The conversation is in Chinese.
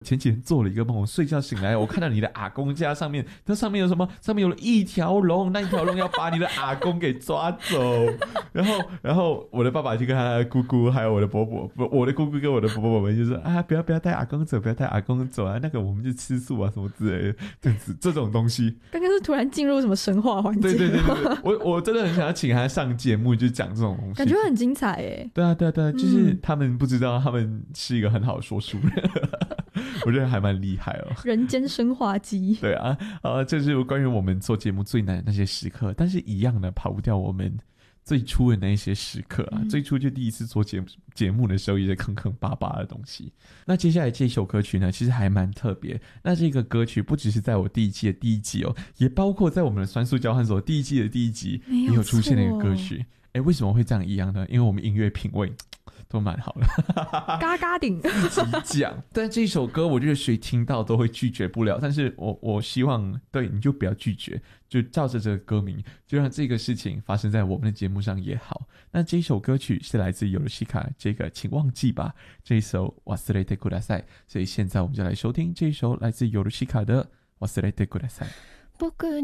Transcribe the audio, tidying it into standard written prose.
前几天做了一个梦，我睡觉醒来，我看到你的阿公家上面，那上面有什么？上面有了一条龙，那一条龙要把你的阿公给抓走。然后我的爸爸就跟他的姑姑还有我的伯伯，我的姑姑跟我的伯伯们就说啊，不要带阿公走，不要带阿公走啊，那个我们就吃素啊什么之类的，这样子这种东西。 刚刚是突然进入什么神话环节？ 对，我真的很想要请他上节目，就讲这种东西， 感觉很精彩耶。 对啊，就是他们不知道，他们是一个很好的说书人。我觉得还蛮厉害哦， 人间生化机。 对啊，这是关于我们做节目最难的那些时刻，但是一样的跑不掉我们最初的那一些时刻啊。最初就第一次做节目的时候，也是坑坑巴巴的东西。那接下来这首歌曲呢，其实还蛮特别。那这个歌曲不只是在我第一季的第一集哦，也包括在我们的酸素交换所第一季的第一集也有出现的一个歌曲。为什么会这样一样呢？因为我们音乐品味都蛮好的， 嘎嘎顶自己讲。但这首歌我觉得谁听到都会拒绝不了，但是我希望对你就不要拒绝，就照着这个歌名，就让这个事情发生在我们的节目上也好。那这首歌曲是来自尤鲁西卡这个请忘记吧这一首忘れてください，所以现在我们就来收听这一首来自尤鲁西卡的忘れてください。